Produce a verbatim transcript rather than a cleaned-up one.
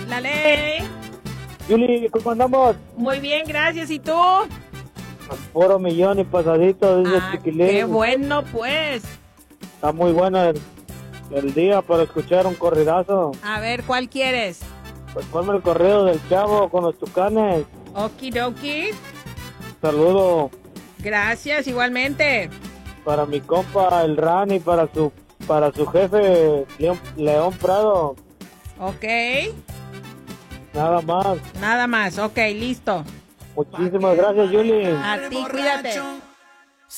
Ándale. Yuli, ¿cómo andamos? Muy bien, gracias. ¿Y tú? Puro millón y pasadito, dice Ah, Chiquilín. qué bueno, pues. Está muy bueno el, el día para escuchar un corridazo. A ver, ¿cuál quieres? Pues ponme el corrido del Chavo con los Tucanes. Okidoki. Saludo Gracias, igualmente. para mi compa el Rani, para su para su jefe León, León Prado. Ok. Nada más. Nada más. Ok, listo. Muchísimas gracias, Yuli. A ti, cuídate.